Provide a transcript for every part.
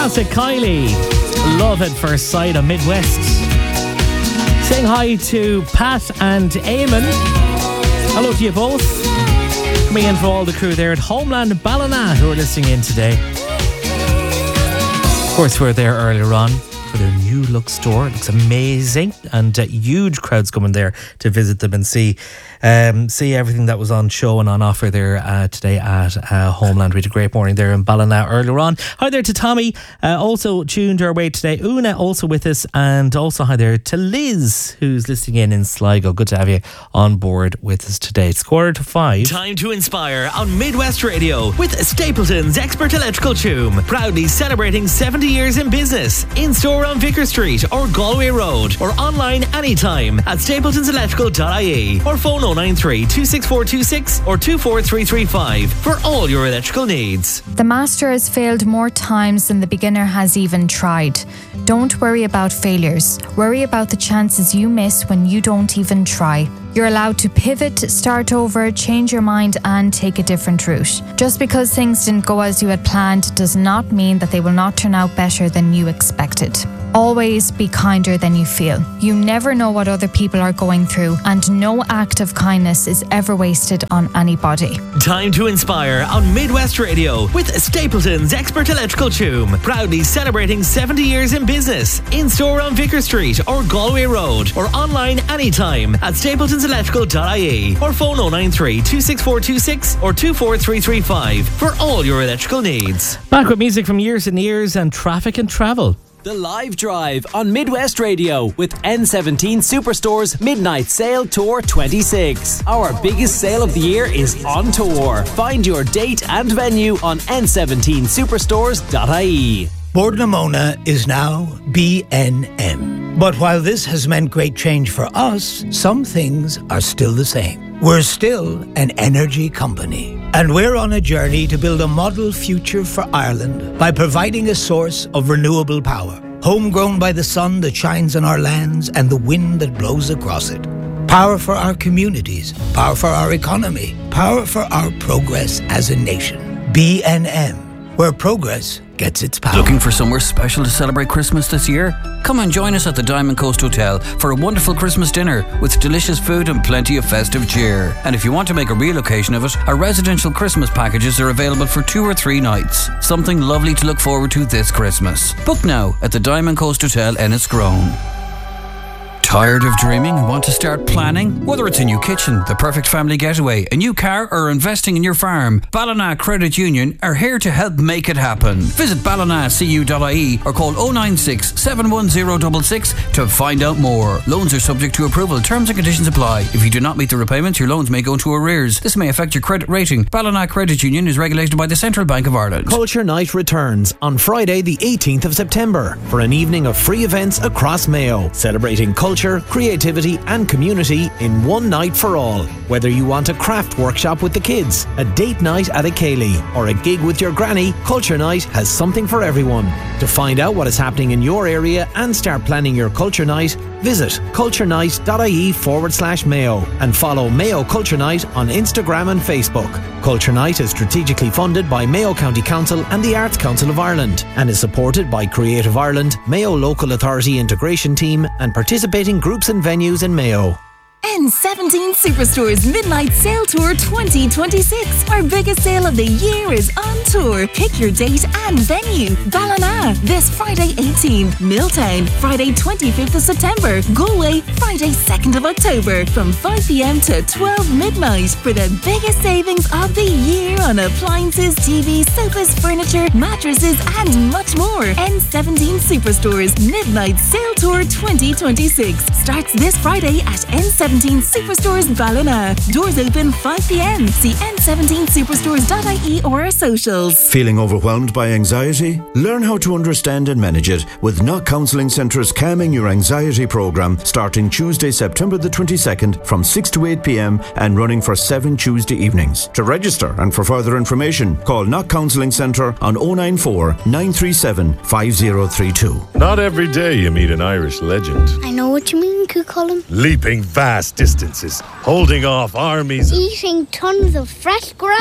Classic Kylie, Love at First Sight on Midwest. Saying hi to Pat and Eamon. Hello to you both. Coming in for all the crew there at Homeland Ballina who are listening in today. Of course, we were there earlier on for their new look store. It looks amazing, and huge crowds coming there to visit them and see everything that was on show and on offer there today at Homeland. We had a great morning there in Ballina earlier on. Hi there to Tommy, also tuned our way today. Una also with us, and also hi there to Liz, who's listening in Sligo. Good to have you on board with us today. It's 4:45. Time to inspire on Midwest Radio with Stapleton's Expert Electrical Tomb, proudly celebrating 70 years in business. In store on Vicar Street or Galway Road, or online anytime at stapletonselectrical.ie, or phone 093 26426 or 24335 for all your electrical needs. The master has failed more times than the beginner has even tried. Don't worry about failures. Worry about the chances you miss when you don't even try. You're allowed to pivot, start over, change your mind and take a different route. Just because things didn't go as you had planned does not mean that they will not turn out better than you expected. Always be kinder than you feel. You never know what other people are going through, and no act of kindness is ever wasted on anybody. Time to inspire on Midwest Radio with Stapleton's Expert Electrical Tomb, proudly celebrating 70 years in business. In store on Vicar Street or Galway Road, or online anytime at stapletonselectrical.ie, or phone 093 26426 or 24335 for all your electrical needs. Back with music from years and years and traffic and travel. The Live Drive on Midwest Radio with N17 Superstore's Midnight Sale Tour 26. Our biggest sale of the year is on tour. Find your date and venue on n17superstores.ie. Bord-na-Mona is now B&M. But while this has meant great change for us, some things are still the same. We're still an energy company. And we're on a journey to build a model future for Ireland by providing a source of renewable power, homegrown by the sun that shines on our lands and the wind that blows across it. Power for our communities, power for our economy, power for our progress as a nation. B&M, where progress gets its power. Looking for somewhere special to celebrate Christmas this year? Come and join us at the Diamond Coast Hotel for a wonderful Christmas dinner with delicious food and plenty of festive cheer. And if you want to make a real occasion of it, our residential Christmas packages are available for 2 or 3 nights. Something lovely to look forward to this Christmas. Book now at the Diamond Coast Hotel Enniscrone. Tired of dreaming and want to start planning? Whether it's a new kitchen, the perfect family getaway, a new car, or investing in your farm, Ballina Credit Union are here to help make it happen. Visit ballinacu.ie or call 096 71066 to find out more. Loans are subject to approval. Terms and conditions apply. If you do not meet the repayments, your loans may go into arrears. This may affect your credit rating. Ballina Credit Union is regulated by the Central Bank of Ireland. Culture Night returns on Friday the 18th of September for an evening of free events across Mayo, celebrating culture, creativity and community in one night for all. Whether you want a craft workshop with the kids, a date night at a Ceilidh, or a gig with your granny, Culture Night has something for everyone. To find out what is happening in your area and start planning your Culture Night, visit culturenight.ie/Mayo and follow Mayo Culture Night on Instagram and Facebook. Culture Night is strategically funded by Mayo County Council and the Arts Council of Ireland and is supported by Creative Ireland, Mayo Local Authority Integration Team and participating groups and venues in Mayo. N17 Superstore's Midnight Sale Tour 2026. Our biggest sale of the year is on tour. Pick your date and venue. Ballina, this Friday 18th. Milltown, Friday 25th of September. Galway, Friday 2nd of October. From 5 p.m. to 12 midnight for the biggest savings of the year on appliances, TVs, sofas, furniture, mattresses and much more. N17 Superstore's Midnight Sale Tour 2026 starts this Friday at N17 Superstores Ballina. Doors open 5 p.m. See n17superstores.ie or our socials. Feeling overwhelmed by anxiety? Learn how to understand and manage it with Knock Counselling Centre's Calming Your Anxiety programme starting Tuesday, September the 22nd from 6 to 8 p.m. and running for 7 Tuesday evenings. To register and for further information, call Knock Counselling Centre on 094 937 5032. Not every day you meet an Irish legend. I know what you mean, Cucullin. Leaping vast distances, holding off armies, eating tons of fresh grass.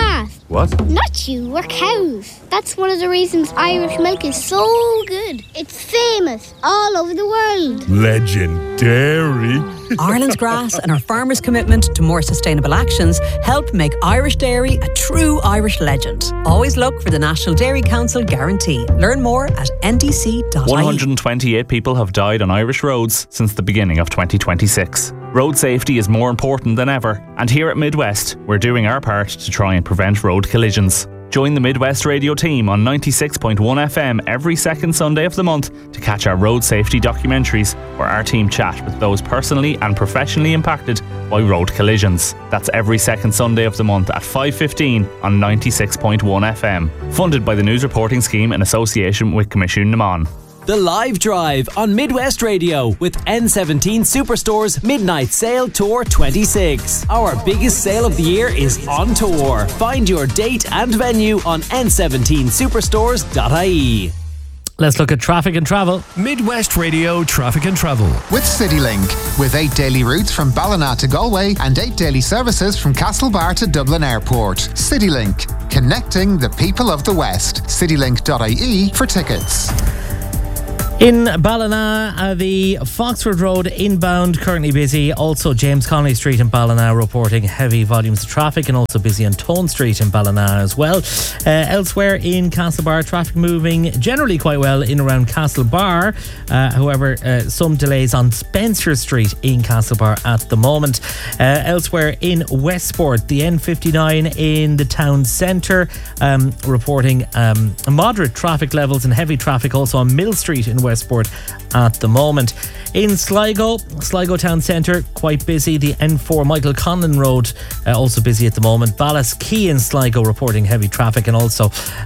What? Not you, we're cows. That's one of the reasons Irish milk is so good. It's famous all over the world. Legendary. Ireland's grass and our farmers' commitment to more sustainable actions help make Irish dairy a true Irish legend. Always look for the National Dairy Council guarantee. Learn more at ndc.ie. 128 people have died on Irish roads since the beginning of 2026. Road safety is more important than ever, and here at Midwest, we're doing our part to try and prevent road collisions. Join the Midwest Radio team on 96.1 FM every second Sunday of the month to catch our road safety documentaries, where our team chat with those personally and professionally impacted by road collisions. That's every second Sunday of the month at 5:15 on 96.1 FM. Funded by the News Reporting Scheme in association with Commission Naman. The Live Drive on Midwest Radio with N17 Superstore's Midnight Sale Tour 26. Our biggest sale of the year is on tour. Find your date and venue on n17superstores.ie. Let's look at traffic and travel. Midwest Radio Traffic and Travel. With CityLink, with 8 daily routes from Ballina to Galway and 8 daily services from Castlebar to Dublin Airport. CityLink, connecting the people of the West. CityLink.ie for tickets. In Ballina, the Foxford Road inbound currently busy. Also James Connolly Street in Ballina reporting heavy volumes of traffic, and also busy on Tone Street in Ballina as well. Elsewhere in Castlebar, traffic moving generally quite well in around Castlebar. However, some delays on Spencer Street in Castlebar at the moment. Elsewhere in Westport, the N59 in the town centre reporting moderate traffic levels and heavy traffic also on Mill Street in Westport at the moment. In Sligo town centre, quite busy. The N4 Michael Conlon Road also busy at the moment. Ballas Quay in Sligo reporting heavy traffic, and also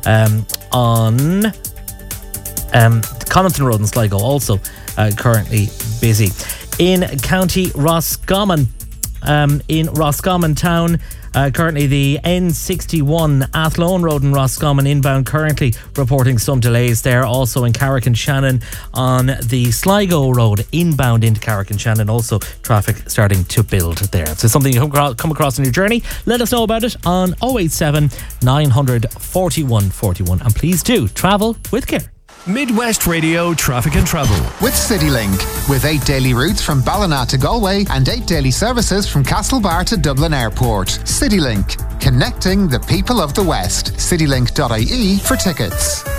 on Connaughton Road in Sligo also currently busy. In County Roscommon, in Roscommon town, currently the N61 Athlone Road in Roscommon inbound currently reporting some delays there. Also in Carrick-on-Shannon on the Sligo Road inbound into Carrick-on-Shannon, also traffic starting to build there. So something you come across on your journey, let us know about it on 087 900 41 41, and please do travel with care. Midwest Radio Traffic and Travel. With CityLink, with 8 daily routes from Ballina to Galway and 8 daily services from Castlebar to Dublin Airport. CityLink, connecting the people of the West. CityLink.ie for tickets.